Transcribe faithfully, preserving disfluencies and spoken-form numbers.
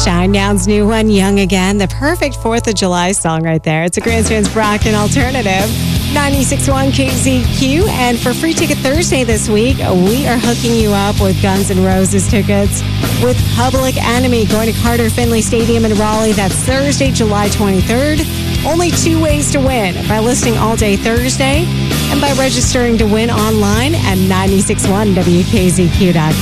Shinedown's new one, Young Again, the perfect fourth of July song right there. It's a Grandstands Brockton alternative. ninety-six point one K Z Q. And for Free Ticket Thursday this week, we are hooking you up with Guns N' Roses tickets with Public Enemy going to Carter Finley Stadium in Raleigh. That's Thursday, July twenty-third. Only two ways to win: by listening all day Thursday and by registering to win online at nine six one W K Z Q dot com.